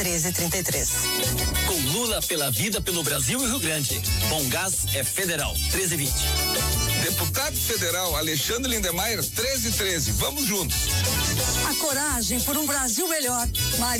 1333. Com Lula pela vida pelo Brasil e Rio Grande. Bom Gás é federal. 1320. Deputado federal Alexandre Lindemeyer, 1313. Vamos juntos. A coragem por um Brasil melhor.